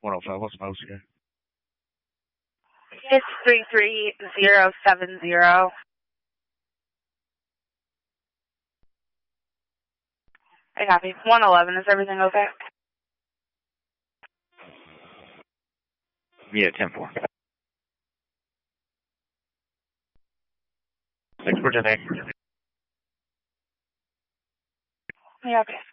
105, what's most here? It's 33070. I copy. 111, is everything okay? Yeah, 10-4. Thanks for today. Yeah, okay.